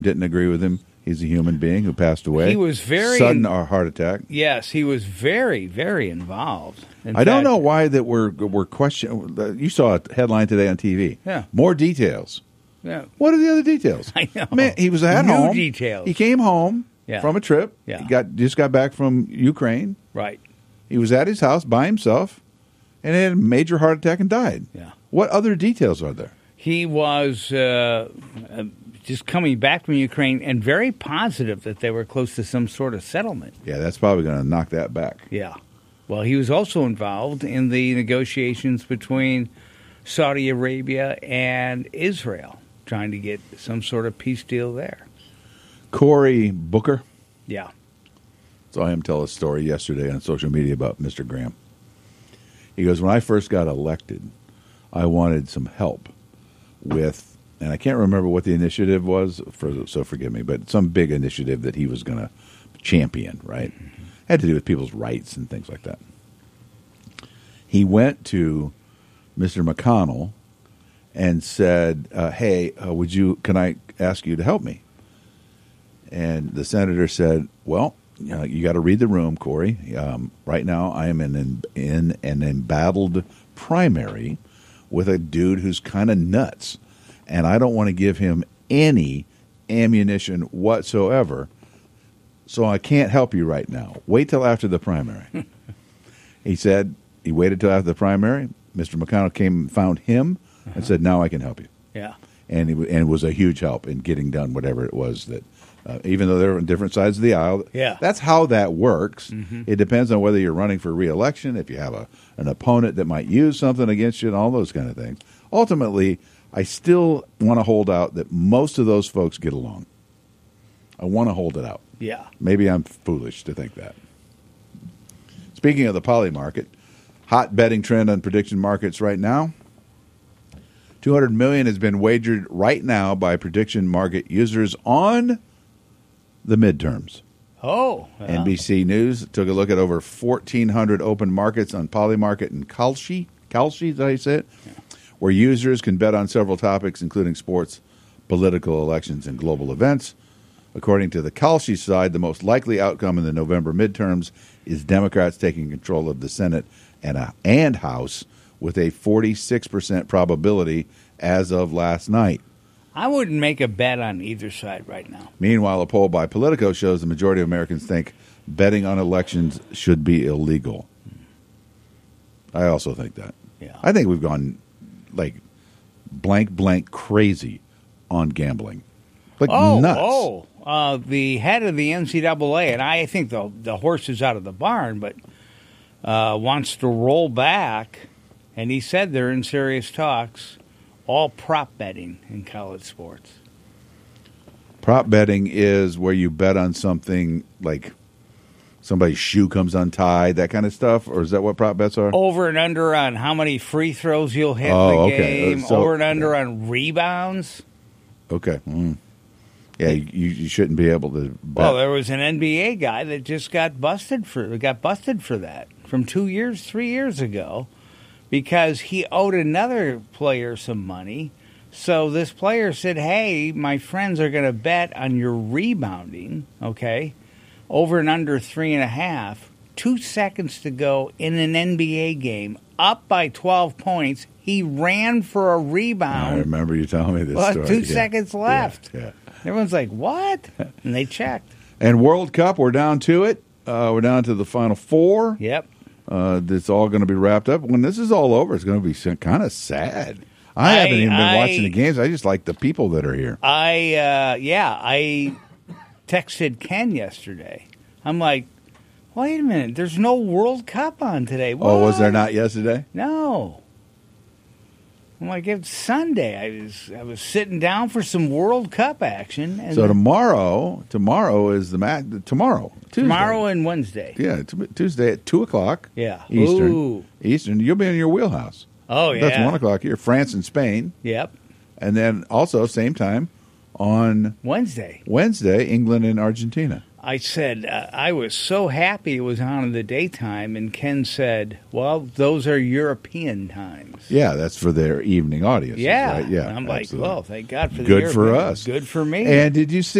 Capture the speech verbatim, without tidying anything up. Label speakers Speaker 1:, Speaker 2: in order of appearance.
Speaker 1: didn't agree with him. He's a human being who passed away.
Speaker 2: He was very
Speaker 1: sudden
Speaker 2: in,
Speaker 1: heart attack.
Speaker 2: Yes, he was very, very involved. In
Speaker 1: I
Speaker 2: fact,
Speaker 1: don't know why that we're we're questioning. You saw a headline today on T V.
Speaker 2: Yeah.
Speaker 1: More details.
Speaker 2: Yeah.
Speaker 1: What are the other details?
Speaker 2: I know.
Speaker 1: Man, he was at
Speaker 2: New
Speaker 1: home.
Speaker 2: details.
Speaker 1: He came home
Speaker 2: Yeah.
Speaker 1: from a trip.
Speaker 2: Yeah.
Speaker 1: He got just got back from Ukraine.
Speaker 2: Right.
Speaker 1: He was at his house by himself, and had a major heart attack and died.
Speaker 2: Yeah.
Speaker 1: What other details are there?
Speaker 2: He was uh, uh, just coming back from Ukraine and very positive that they were close to some sort of settlement.
Speaker 1: Yeah, that's probably going to knock that back.
Speaker 2: Yeah. Well, he was also involved in the negotiations between Saudi Arabia and Israel, trying to get some sort of peace deal there.
Speaker 1: Cory Booker.
Speaker 2: Yeah.
Speaker 1: Saw him tell a story yesterday on social media about Mister Graham. He goes, when I first got elected, I wanted some help with, and I can't remember what the initiative was, for, so forgive me, but some big initiative that he was going to champion, right? Mm-hmm. Had to do with people's rights and things like that. He went to Mister McConnell and said, uh, hey, uh, would you, can I ask you to help me? And the senator said, well, you know, you got to read the room, Cory. Um, right now I am in, in, in an embattled primary with a dude who's kind of nuts, and I don't want to give him any ammunition whatsoever, so I can't help you right now. Wait till after the primary. He said he waited till after the primary. Mister McConnell came and found him uh-huh. and said, now I can help you.
Speaker 2: Yeah.
Speaker 1: And it, and it was a huge help in getting done whatever it was that, uh, even though they're on different sides of the aisle.
Speaker 2: Yeah.
Speaker 1: That's how that works.
Speaker 2: Mm-hmm.
Speaker 1: It depends on whether you're running for re-election, if you have a an opponent that might use something against you, and all those kind of things. Ultimately, I still want to hold out that most of those folks get along. I want to hold it out.
Speaker 2: Yeah.
Speaker 1: Maybe I'm foolish to think that. Speaking of the poly market, hot betting trend on prediction markets right now. two hundred million dollars has been wagered right now by prediction market users on the midterms.
Speaker 2: Oh. Yeah.
Speaker 1: N B C News took a look at over fourteen hundred open markets on Polymarket and Kalshi. Kalshi, is that how you say it? Yeah. Where users can bet on several topics, including sports, political, elections, and global events. According to the Kalshi side, the most likely outcome in the November midterms is Democrats taking control of the Senate and, uh, and House with a forty-six percent probability as of last night.
Speaker 2: I wouldn't make a bet on either side right now.
Speaker 1: Meanwhile, a poll by Politico shows the majority of Americans think betting on elections should be illegal. I also think that.
Speaker 2: Yeah.
Speaker 1: I think we've gone, like, blank, blank crazy on gambling. Like,
Speaker 2: oh,
Speaker 1: nuts.
Speaker 2: Oh, uh, the head of the N C double A, and I think the, the horse is out of the barn, but uh, wants to roll back, and he said they're in serious talks, all prop betting in college sports.
Speaker 1: Prop betting is where you bet on something like somebody's shoe comes untied, that kind of stuff? Or is that what prop bets are?
Speaker 2: Over and under on how many free throws you'll hit
Speaker 1: oh,
Speaker 2: in the
Speaker 1: okay.
Speaker 2: game.
Speaker 1: So,
Speaker 2: over and under
Speaker 1: yeah.
Speaker 2: on rebounds.
Speaker 1: Okay. Mm. Yeah, you, you shouldn't be able to bet.
Speaker 2: Well, there was an N B A guy that just got busted for got busted for that from two years, three years ago, because he owed another player some money. So this player said, hey, my friends are going to bet on your rebounding, okay, over and under three and a half, two seconds to go in an N B A game, up by twelve points. He ran for a rebound.
Speaker 1: I remember you telling me this
Speaker 2: well,
Speaker 1: story.
Speaker 2: Two
Speaker 1: yeah.
Speaker 2: seconds left.
Speaker 1: Yeah, yeah.
Speaker 2: Everyone's like, what? And they checked.
Speaker 1: And World Cup, we're down to it. Uh, we're down to the final four.
Speaker 2: Yep.
Speaker 1: Uh, it's all going to be wrapped up. When this is all over, it's going to be kind of sad. I, I haven't even been
Speaker 2: I,
Speaker 1: watching the games. I just like the people that are here.
Speaker 2: I, uh, yeah, I texted Ken yesterday. I'm like, wait a minute, there's no World Cup on today. What?
Speaker 1: Oh, was there not yesterday?
Speaker 2: No. I'm like, it's Sunday. I was I was sitting down for some World Cup action. And
Speaker 1: so tomorrow, tomorrow is the match. Tomorrow, Tuesday.
Speaker 2: Tomorrow and Wednesday.
Speaker 1: Yeah, t- Tuesday at two o'clock.
Speaker 2: Yeah,
Speaker 1: Eastern.
Speaker 2: Ooh.
Speaker 1: Eastern. You'll be in your wheelhouse.
Speaker 2: Oh yeah,
Speaker 1: that's one o'clock here. France and Spain.
Speaker 2: Yep.
Speaker 1: And then also same time on
Speaker 2: Wednesday.
Speaker 1: Wednesday, England and Argentina.
Speaker 2: I said, uh, I was so happy it was on in the daytime, and Ken said, well, those are European times.
Speaker 1: Yeah, that's for their evening audience.
Speaker 2: Yeah.
Speaker 1: Right? Yeah.
Speaker 2: And I'm like,
Speaker 1: absolutely.
Speaker 2: well, thank God for the
Speaker 1: Good for
Speaker 2: European.
Speaker 1: us.
Speaker 2: Good for me.
Speaker 1: And did you see?